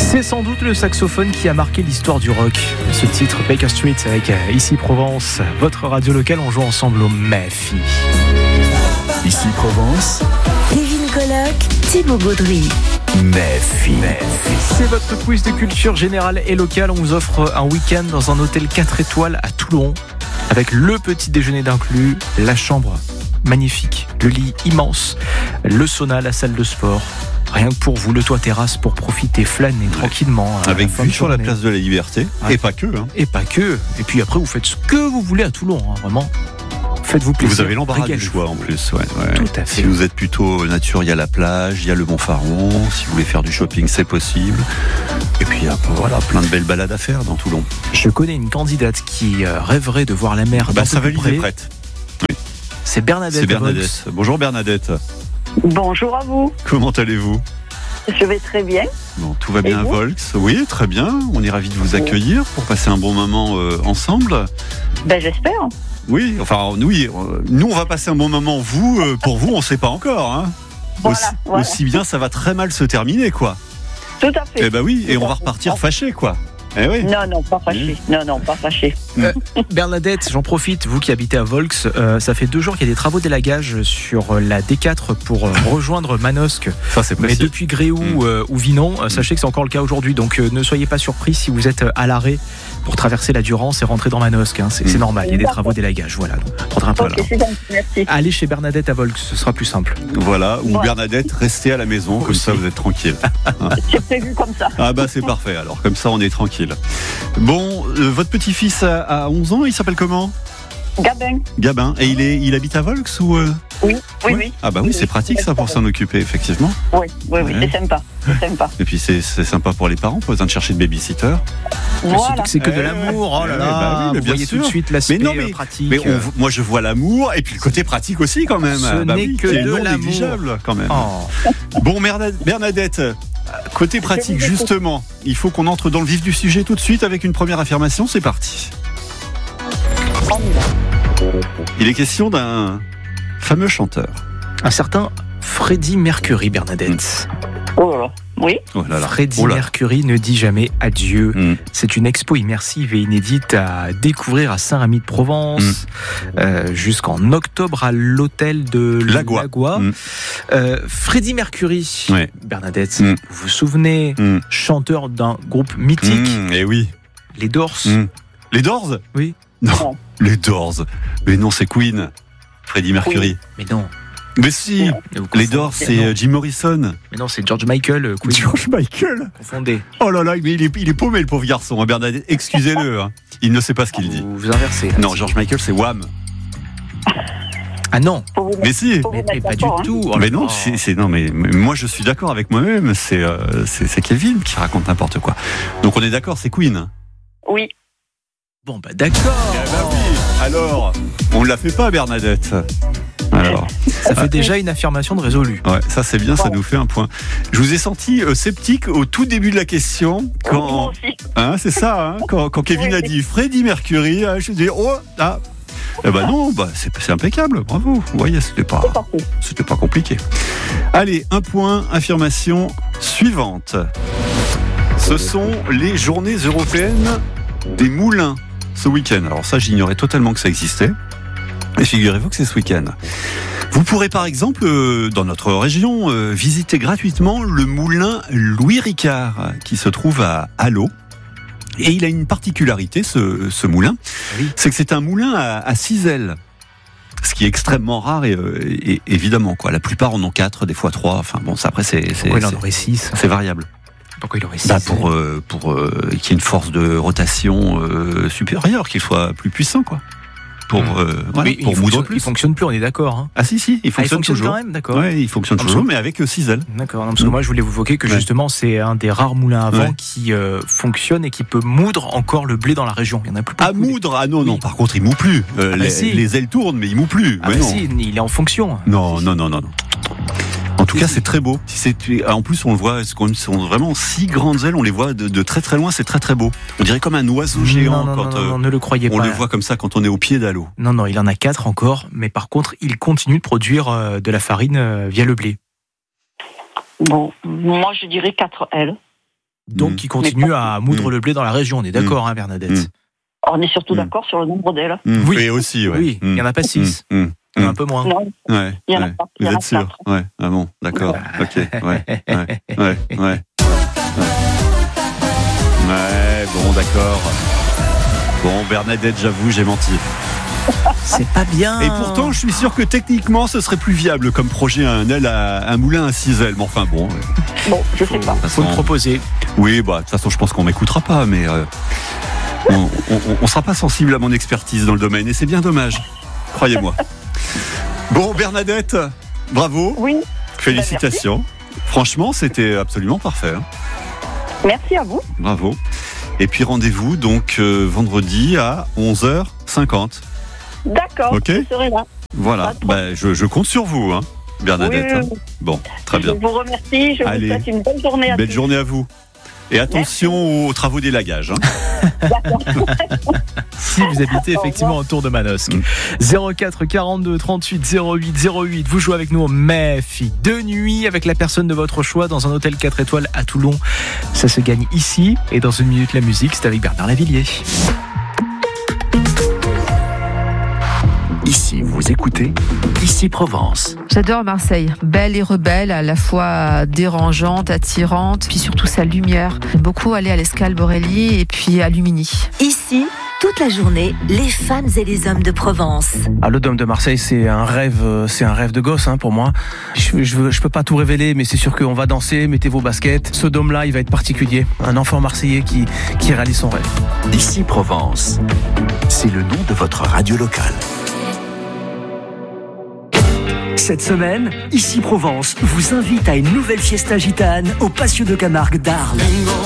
C'est sans doute le saxophone qui a marqué l'histoire du rock. Ce titre, Baker Street, avec Ici Provence, votre radio locale, on joue ensemble au MEFI. Ici Provence, Kevin Colloque, Thibaut Gaudry. MEFI. C'est votre quiz de culture générale et locale. On vous offre un week-end dans un hôtel 4 étoiles à Toulon, avec le petit déjeuner d'inclus, la chambre magnifique, le lit immense, le sauna, la salle de sport. Rien que pour vous, le toit terrasse pour profiter, flâner tranquillement. Avec vue sur la place de la Liberté. Ouais. Et pas que. Hein. Et pas que. Et puis après, vous faites ce que vous voulez à Toulon, hein, vraiment. Faites-vous plaisir. Vous avez l'embarras du régalez-vous. choix en plus. Ouais. Tout à fait. Si vous êtes plutôt nature, il y a la plage, il y a le Montfaron. Si vous voulez faire du shopping, c'est possible. Et puis voilà, plein de belles balades à faire dans Toulon. Je connais une candidate qui rêverait de voir la mer. Sa valise est prête. C'est Bernadette. C'est Bernadette. Bonjour Bernadette. Bonjour à vous. Comment allez-vous ? Je vais très bien. Bon, tout va bien à vous Volx. Oui, très bien. On est ravis de vous accueillir pour passer un bon moment ensemble. Ben j'espère. Oui, nous on va passer un bon moment. Pour vous, on ne sait pas encore. Hein. Voilà. Aussi bien, ça va très mal se terminer, quoi. Tout à fait. Eh ben oui, et Tout on à va fait. repartir fâchés, quoi. Eh oui. Non, pas fâché. Non, pas fâché. Bernadette, j'en profite, vous qui habitez à Volx, ça fait 2 jours qu'il y a des travaux d'élagage sur la D4 pour rejoindre Manosque. Ça, c'est Mais précis. depuis Gréoux ou Vinon, sachez que c'est encore le cas aujourd'hui. Donc ne soyez pas surpris si vous êtes à l'arrêt pour traverser la Durance et rentrer dans Manosque. Hein. C'est normal, il y a des travaux d'élagage. Voilà, donc prendra un peu. Ok, c'est gentil, merci. Allez chez Bernadette à Volx, ce sera plus simple. Voilà, ou Ouais. Bernadette, restez à la maison, comme Aussi. ça vous êtes tranquille. C'est prévu comme ça. Ah bah c'est parfait, alors comme ça on est tranquille. Bon, votre petit-fils a 11 ans, il s'appelle comment ? Gabin. Gabin. Et il habite à Volx ou Oui. Ah bah oui, c'est pratique ça pour s'en occuper, effectivement. Oui, Ouais. c'est sympa. Et puis c'est sympa pour les parents, pas besoin de chercher de babysitter. Voilà. C'est que de l'amour, oh là là, oui, mais vous bien voyez sûr. tout de suite l'aspect Mais non, mais- pratique. Mais moi je vois l'amour et puis le côté pratique aussi quand même. Ce n'est que qui est de non l'amour. négligeable quand même. Oh. Bon Bernadette, côté pratique justement, il faut qu'on entre dans le vif du sujet tout de suite avec une première affirmation, c'est parti. On y va. Il est question d'un fameux chanteur. Un certain Freddie Mercury, Bernadette. Oh là là. Oui. Oh là là. Freddie Oh là. Mercury ne dit jamais adieu. Mm. C'est une expo immersive et inédite à découvrir à Saint-Rémy-de-Provence jusqu'en octobre à l'hôtel de Lagois. Mm. Freddie Mercury, Ouais. Bernadette, Mm. vous vous souvenez, Mm. chanteur d'un groupe mythique, Eh oui. les Doors. Les Doors ? Oui. Non, Non. les Doors. Mais non, c'est Queen. Freddie Mercury. Mais non. Mais si, Vous les confondez. Doors, c'est Jim Morrison. Mais non, c'est George Michael. Queen. George Michael. Confondez. Oh là là, mais il est paumé le pauvre garçon, hein, Bernadette. Excusez-le, hein. Il ne sait pas ce qu'il dit. Vous inversez. là. Non, George Michael, c'est Wham. Ah non. Faut vous Mais si. faut vous Mais mettre pas du d'accord, hein. tout. Oh Mais là non, là. non, mais moi je suis d'accord avec moi-même. C'est Kevin qui raconte n'importe quoi. Donc on est d'accord, c'est Queen. Oui. Bon bah d'accord. Eh ben oui. Alors, on ne la fait pas, Bernadette. Alors, Ça fait déjà une affirmation de résolu. ouais, ça c'est bien, ça nous fait un point. Je vous ai senti sceptique au tout début de la question Moi quand, aussi. hein, c'est ça, hein, quand Kevin a dit Freddie Mercury, je me suis dit oh ah. Eh ben non, c'est impeccable, bravo. Vous voyez, C'est parfait. c'était pas compliqué. Allez, un point, affirmation suivante. Ce sont les journées européennes des moulins ce week-end. Alors ça, j'ignorais totalement que ça existait. Et figurez-vous que c'est ce week-end. Vous pourrez par exemple, dans notre région, visiter gratuitement le moulin Louis Ricard, qui se trouve à Allo. Et il a une particularité, ce moulin, Oui. c'est que c'est un moulin à 6 ailes. Ce qui est extrêmement rare et évidemment quoi. La plupart en ont 4, des fois 3. Enfin bon, ça après Pourquoi il en aurait 6 c'est variable. Pourquoi il aurait 6 Pour qu'il y ait une force de rotation supérieure, qu'il soit plus puissant quoi. Pour voilà, Oui, pour moudre plus. Il fonctionne plus, on est d'accord. Hein. Ah si, il Il fonctionne toujours. quand même, d'accord. Ouais, il fonctionne Ah, toujours, parce mais avec 6 ailes. D'accord, non, parce que moi je voulais vous évoquer que Ouais. justement c'est un des rares moulins à vent Ouais. qui fonctionne et qui peut moudre encore le blé dans la région. Il y en a plus beaucoup. À moudre, ah non, non, Oui. par contre il moud plus. bah si. Les ailes tournent, mais il moud plus. Ah Mais bah non. si, il est en fonction. Non. En tout cas, c'est très beau. En plus, on le voit, ce sont vraiment 6 grandes ailes, on les voit de très très loin, c'est très très beau. On dirait comme un oiseau géant non, quand non, ne le croyez on pas. le voit comme ça quand on est au pied d'Allo. Non, il en a 4 encore, mais par contre, il continue de produire de la farine via le blé. Bon, moi je dirais 4 L. Donc, qui continue à moudre le blé dans la région. On est d'accord, hein, Bernadette? On est surtout d'accord sur le nombre d'ailes. Oui. Et aussi, ouais. Oui, il n'y en a pas 6. Il y en a un peu moins. Non, Ouais, il y en a ouais. pas. Vous êtes sûr? Ouais. Ah bon, d'accord. Ok. Ouais. Ouais, bon, d'accord. Bon, Bernadette, j'avoue, j'ai menti. C'est pas bien. Et pourtant, je suis sûr que techniquement, ce serait plus viable comme projet un moulin à 6 ailes. Mais enfin, bon. Bon, je sais pas. Faut le proposer. Oui, bah, de toute façon, je pense qu'on m'écoutera pas, mais on sera pas sensible à mon expertise dans le domaine, et c'est bien dommage. Croyez-moi. Bon, Bernadette, bravo. Oui. Félicitations. Franchement, c'était absolument parfait. Hein. Merci à vous. Bravo. Et puis rendez-vous donc vendredi à 11h50. D'accord, Ok. je serai là. Voilà, je compte sur vous, hein, Bernadette. Oui. Hein. Bon, très bien. Je vous remercie, je Allez. vous souhaite une belle journée à tous. Belle journée à vous. Et attention aux travaux d'élagage. Hein. Si vous habitez effectivement autour de Manosque. 04 42 38 08 08. Vous jouez avec nous au MEFI de nuit avec la personne de votre choix dans un hôtel 4 étoiles à Toulon. Ça se gagne ici. Et dans une minute, la musique, c'est avec Bernard Lavillier. Ici, vous écoutez Ici Provence. J'adore Marseille, belle et rebelle, à la fois dérangeante, attirante, puis surtout sa lumière. J'aime beaucoup aller à l'Escale Borelli et puis à Lumini. Ici, toute la journée, les femmes et les hommes de Provence. Ah, le Dôme de Marseille, c'est un rêve de gosse pour moi. Je peux pas tout révéler, mais c'est sûr qu'on va danser, mettez vos baskets. Ce dôme-là, il va être particulier. Un enfant marseillais qui réalise son rêve. Ici Provence. C'est le nom de votre radio locale. Cette semaine, Ici Provence vous invite à une nouvelle fiesta gitane au Patio de Camargue d'Arles.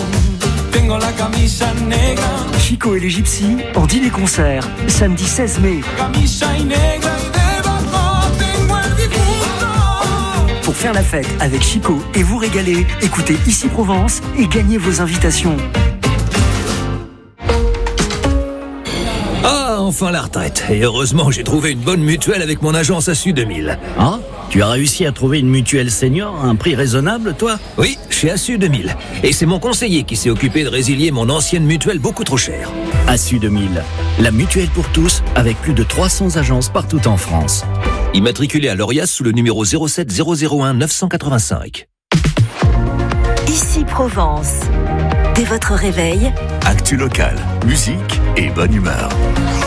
Chico et les Gypsies en dîner-concert, samedi 16 mai. Pour faire la fête avec Chico et vous régaler, écoutez Ici Provence et gagnez vos invitations. Ah, enfin la retraite. Et heureusement, j'ai trouvé une bonne mutuelle avec mon agence Assu 2000. Ah, tu as réussi à trouver une mutuelle senior à un prix raisonnable, toi? Oui, chez Assu 2000. Et c'est mon conseiller qui s'est occupé de résilier mon ancienne mutuelle beaucoup trop chère. Assu 2000, la mutuelle pour tous, avec plus de 300 agences partout en France. Immatriculé à l'Orias sous le numéro 07 001 985. Ici Provence. Dès votre réveil, Actu locale, musique et bonne humeur.